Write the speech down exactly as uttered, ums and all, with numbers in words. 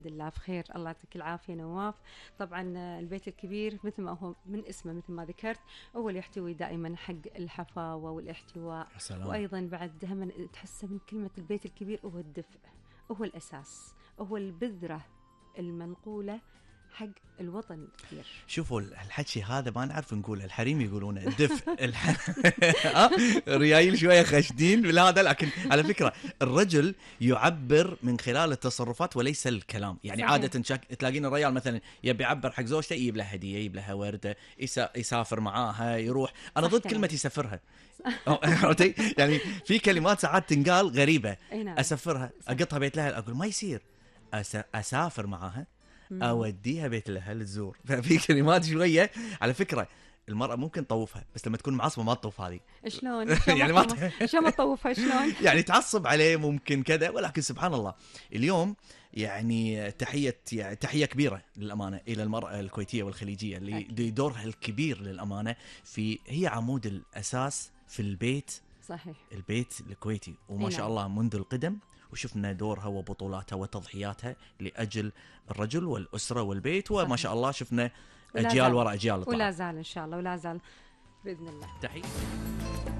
الحمد لله بخير، الله يعطيك العافية نواف. طبعا آه، البيت الكبير مثل ما هو من اسمه، مثل ما ذكرت، هو اللي يحتوي دائما حق الحفاوة والاحتواء. يا سلام. وأيضا بعد هم تحسه من كلمة البيت الكبير هو الدفء، هو الأساس، هو البذرة المنقولة حق الوطن الكبير. شوفوا الحكي هذا ما نعرف نقول، الحريم يقولونه الدفء الح... آه، ريايل شويه خشدين بالهذا، لكن على فكره الرجل يعبر من خلال التصرفات وليس الكلام. يعني صحيح. عاده شك... تلاقين الرجال مثلا يبي يعبر حق زوجته، يجيب لها هديه، يجيب لها ورده، يسا... يسافر معاها، يروح. انا صح ضد كلام. كلمه يسفرها. عرفتي؟ يعني في كلمات ساعات تنقال غريبه. أي نعم. اسفرها، صح. اقطها بيت الاهل، اقول ما يصير. أس... اسافر معاها، مم. اوديها بيت الاهل تزور. ففي كلمات شويه على فكره المراه ممكن تطوفها، بس لما تكون معصبه ما تطوف هذه. شلون شلون يعني ما ما تطوف- شلون ما تطوفها شلون؟ يعني تعصب عليه ممكن كذا، ولكن سبحان الله اليوم يعني تحيه يعني تحيه كبيره للامانه الى المراه الكويتيه والخليجيه اللي أكيد. دورها الكبير للامانه في، هي عمود الاساس في البيت، صحيح. البيت الكويتي، وما أي شاء نعم. الله منذ القدم. وشفنا دورها وبطولاتها وتضحياتها لأجل الرجل والأسرة والبيت، وما صحيح. شاء الله شفنا ولا أجيال زال وراء أجيال ولا طلعت. زال إن شاء الله، ولا زال بإذن الله. تحية.